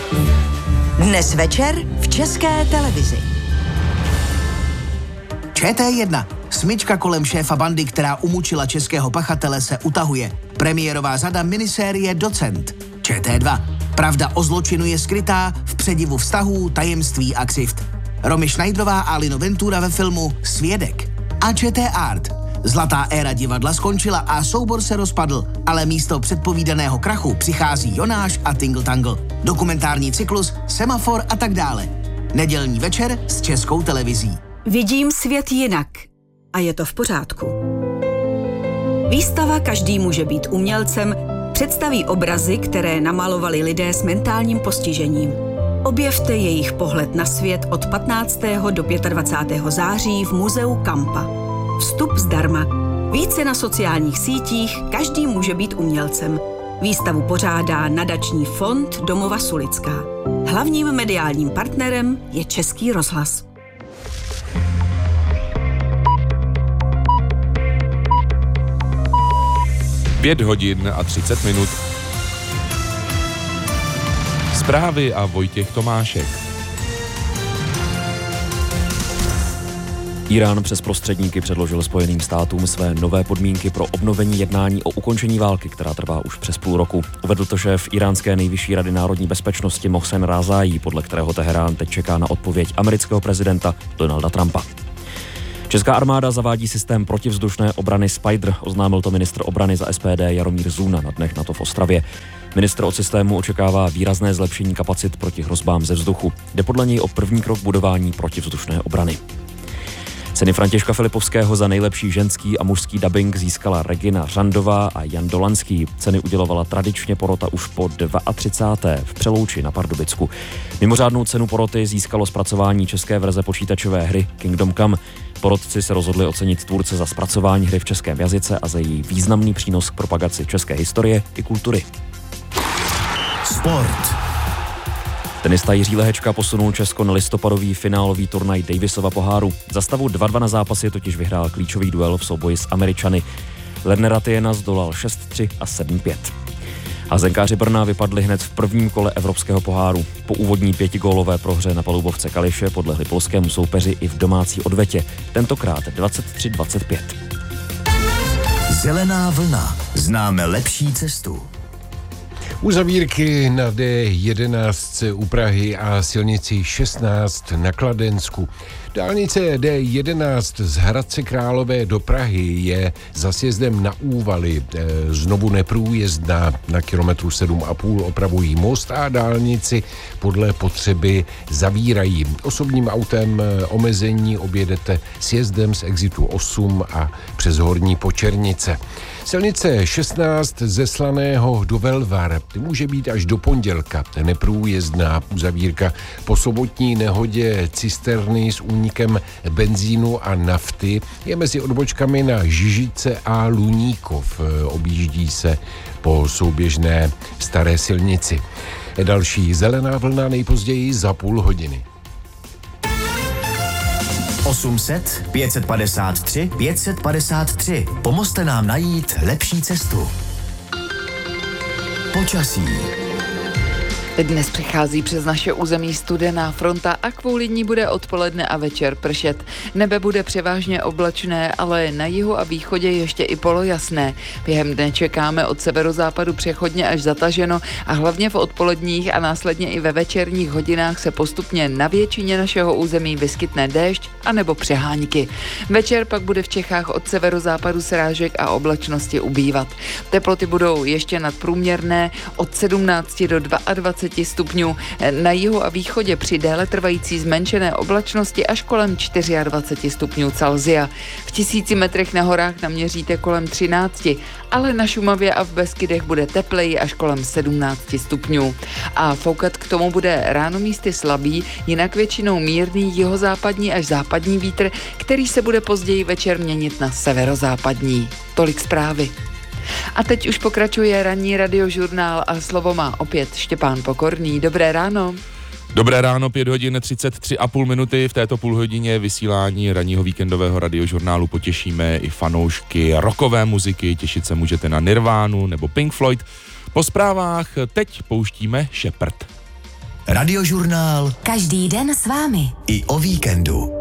Dnes večer v České televizi. ČT1. Smyčka kolem šéfa bandy, která umučila českého pachatele, se utahuje. Premiérová řada minisérie Docent. ČT2. Pravda o zločinu je skrytá v předivu vztahů, tajemství a křivd. Romy Schneiderová a Lino Ventura ve filmu Svědek. A ČT Art. Zlatá éra divadla skončila a soubor se rozpadl, ale místo předpovídaného krachu přichází Jonáš a Tingle Tangle. Dokumentární cyklus, Semafor a tak dále. Nedělní večer s Českou televizí. Vidím svět jinak a je to v pořádku. Výstava Každý může být umělcem představí obrazy, které namalovali lidé s mentálním postižením. Objevte jejich pohled na svět od 15. do 25. září v muzeu Kampa. Vstup zdarma. Více na sociálních sítích Každý může být umělcem. Výstavu pořádá nadační fond Domova Sulická. Hlavním mediálním partnerem je Český rozhlas. 5:30. Zprávy a Vojtěch Tomášek. Irán přes prostředníky předložil Spojeným státům své nové podmínky pro obnovení jednání o ukončení války, která trvá už přes půl roku. Uvedl to šéf iránské nejvyšší rady národní bezpečnosti Mohsen Rázájí, podle kterého Teherán teď čeká na odpověď amerického prezidenta Donalda Trumpa. Česká armáda zavádí systém protivzdušné obrany Spider, oznámil to ministr obrany za SPD Jaromír Zůna na dnech NATO v Ostravě. Ministr od systému očekává výrazné zlepšení kapacit proti hrozbám ze vzduchu. Jde podle něj o první krok budování protivzdušné obrany. Ceny Františka Filipovského za nejlepší ženský a mužský dabing získala Regina Řandová a Jan Dolanský. Ceny udělovala tradičně porota už po 32. v Přelouči na Pardubicku. Mimořádnou cenu poroty získalo zpracování české verze počítačové hry Kingdom Come. Porotci se rozhodli ocenit tvůrce za zpracování hry v českém jazyce a za její významný přínos k propagaci české historie i kultury. Sport. Tenista Jiří Lehečka posunul Česko na listopadový finálový turnaj Davisova poháru. Za stavu 2-2 na zápasy totiž vyhrál klíčový duel v souboji s Američany. Lednera Tiena zdolal 6-3 a 7-5. Házenkáři Brna vypadli hned v prvním kole Evropského poháru. Po úvodní 5gólové prohře na palubovce Kališe podlehli polskému soupeři i v domácí odvetě, tentokrát 23-25. Zelená vlna. Známe lepší cestu. Uzavírky na D11 u Prahy a silnici 16 na Kladensku. Dálnice D11 z Hradce Králové do Prahy je za sjezdem na Úvaly znovu neprůjezdná. Na kilometru 7,5 opravují most a dálnici podle potřeby zavírají. Osobním autem omezení objedete sjezdem z exitu 8 a přes Horní Počernice. Silnice 16 ze Slaného do Velvar může být až do pondělka neprůjezdná. Uzavírka po sobotní nehodě cisterny s únikem benzínu a nafty je mezi odbočkami na Žižice a Luníkov. Objíždí se po souběžné staré silnici. Další zelená vlna nejpozději za půl hodiny. 800 553 553. Pomozte nám najít lepší cestu. Počasí. Dnes přichází přes naše území studená fronta a kvůli ní bude odpoledne a večer pršet. Nebe bude převážně oblačné, ale na jihu a východě ještě i polojasné. Během dne čekáme od severozápadu přechodně až zataženo a hlavně v odpoledních a následně i ve večerních hodinách se postupně na většině našeho území vyskytne déšť anebo přehánky. Večer pak bude v Čechách od severozápadu srážek a oblačnosti ubývat. Teploty budou ještě nadprůměrné od 17 do 22 stupňů. Na jihu a východě při déle trvající zmenšené oblačnosti až kolem 24 stupňů Celsia. V 1000 metrech na horách naměříte kolem 13, ale na Šumavě a v Beskydech bude tepleji až kolem 17 stupňů. A foukat k tomu bude ráno místy slabý, jinak většinou mírný jihozápadní až západní vítr, který se bude později večer měnit na severozápadní. Tolik zprávy. A teď už pokračuje ranní radiožurnál a slovo má opět Štěpán Pokorný. Dobré ráno. Dobré ráno, 5:33,5. V této půlhodině vysílání ranního víkendového radiožurnálu potěšíme i fanoušky rockové muziky. Těšit se můžete na Nirvánu nebo Pink Floyd. Po zprávách teď pouštíme Shepherd. Radiožurnál Každý den s vámi. i o víkendu.